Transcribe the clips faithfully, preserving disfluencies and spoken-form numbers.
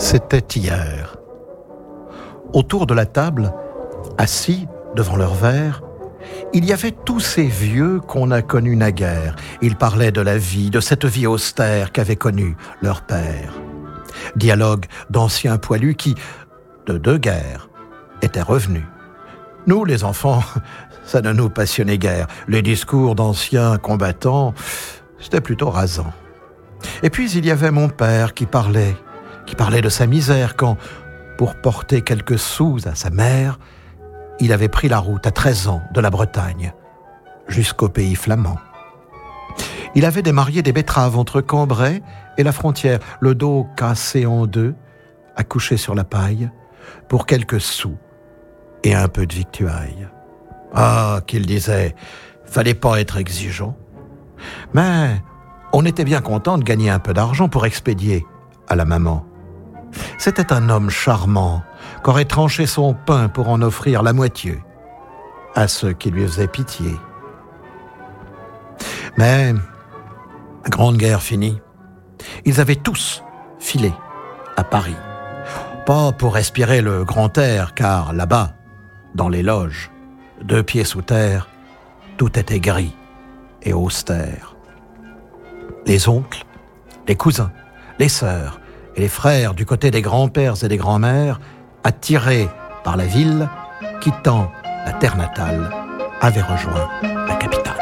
C'était hier. Autour de la table, assis devant leur verre, il y avait tous ces vieux qu'on a connus naguère. Ils parlaient de la vie, de cette vie austère qu'avait connue leur père. Dialogue d'anciens poilus qui, de deux guerres, étaient revenus. Nous, les enfants, ça ne nous passionnait guère. Les discours d'anciens combattants, c'était plutôt rasant. Et puis il y avait mon père qui parlait, qui parlait de sa misère quand, pour porter quelques sous à sa mère, il avait pris la route à treize ans de la Bretagne jusqu'au pays flamand. Il avait démarié des betteraves entre Cambrai et la frontière, le dos cassé en deux, accouché sur la paille, pour quelques sous et un peu de victuailles. Ah, qu'il disait, fallait pas être exigeant. Mais on était bien content de gagner un peu d'argent pour expédier à la maman. C'était un homme charmant qu'aurait tranché son pain pour en offrir la moitié à ceux qui lui faisaient pitié. Mais, la Grande Guerre finie, ils avaient tous filé à Paris. Pas pour respirer le grand air, car là-bas, dans les loges, deux pieds sous terre, tout était gris et austère. Les oncles, les cousins, les sœurs et les frères du côté des grands-pères et des grands-mères, attirés par la ville, quittant la terre natale, avaient rejoint la capitale.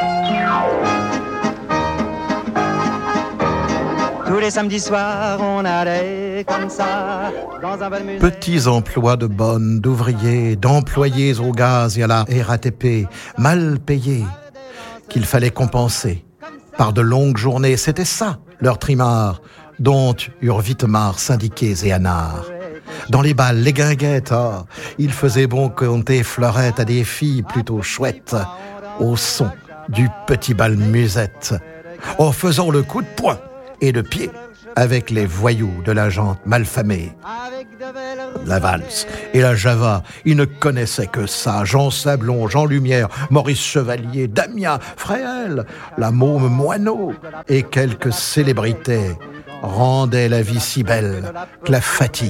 Tous les samedis soirs, on allait comme ça dans un bal musée. Petits emplois de bonnes, d'ouvriers, d'employés au gaz et à la R A T P, mal payés, qu'il fallait compenser par de longues journées. C'était ça, leur trimard, dont eurent Vitemar, syndiqués et anards. Dans les bals, les guinguettes, oh, il faisait bon compter fleurette à des filles plutôt chouettes, au son du petit bal musette, en faisant le coup de poing et de pied avec les voyous de la gente malfamée. La valse et la java, ils ne connaissaient que ça. Jean Sablon, Jean Lumière, Maurice Chevalier, Damien, Fréhel, la môme Moineau et quelques célébrités rendaient la vie si belle que la fatigue